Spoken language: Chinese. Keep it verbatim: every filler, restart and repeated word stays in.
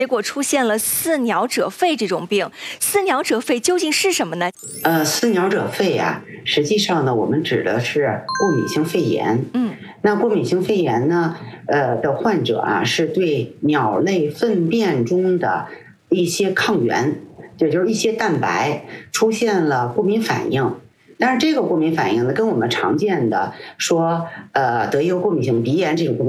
结果出现了似鸟者肺这种病。似鸟者肺究竟是什么呢？ 呃，似鸟者肺啊，实际上呢，我们指的是过敏性肺炎。 嗯， 那过敏性肺炎呢，呃的患者啊，是对鸟类粪便中的一些抗原，也就是一些蛋白出现了过敏反应。但是这个过敏反应呢，跟我们常见的说，呃，得一个过敏性鼻炎这种过敏